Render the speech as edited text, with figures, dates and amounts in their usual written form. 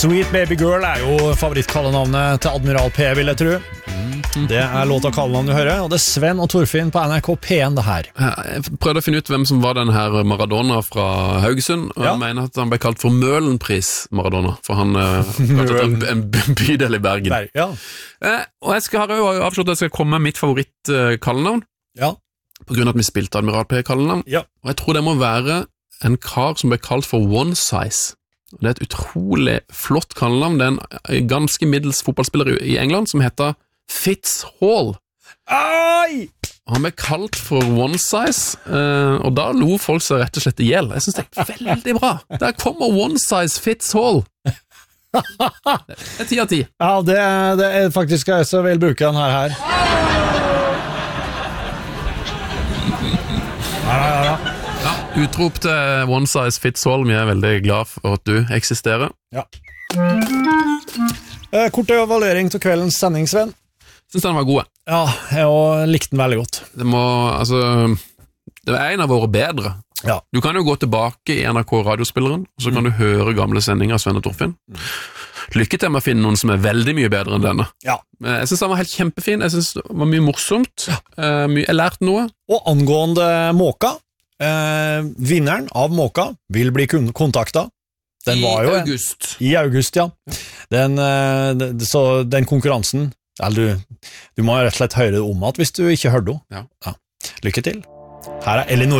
Sweet Baby Girl jo favorittkallenavnet til Admiral P, vil jeg tro. Det låt av kallenavn du hører, og det Sven og Torfinn på NRK P1 det her. Jeg prøvde å finne ut hvem som var den her Maradona fra Haugesund, og jeg mener at han ble kalt for Møhlenpris Maradona, for han en bydel i Bergen. Ja. Og jeg har jo avslått at jeg skal komme med mitt favorittkallenavn, på grunn av at vi spilte Admiral P-kallenavn, og jeg tror det må være en kar som ble kalt for One Size. Det et utrolig flott kallenavn. Det en ganske middels fotballspiller i England som heter Fitz Hall. Han ble kalt for One Size, og da lo folk seg rett og slett ihjel. Jeg synes det veldig bra. Der kommer One Size Fitz Hall. Det 10 av 10. Ja, det faktisk jeg så vil bruke den her. Ja. Utrop til One Size Fits All. Vi veldig glad for at du eksisterer. Ja. Kort evaluering til kveldens sending, Sven. Synes den var god. Ja, jeg likte den veldig godt. Det en av våre bedre. Ja. Du kan jo gå tilbake i NRK radiospilleren, og så kan du høre gamle sendinger av Sven og Torfinn. Lykke til med å finne noen som veldig mye bedre enn denne. Ja. Jeg synes den var helt kjempefin. Jeg synes det var mye morsomt. Jeg lærte noe. Og angående Måka, vinneren av Måka vil bli kontaktet. Den var jo I august, ja. Så den konkurransen, du må rett og slett høre det om at hvis du ikke hørte det. Ja. Lykke til. Her Elinor.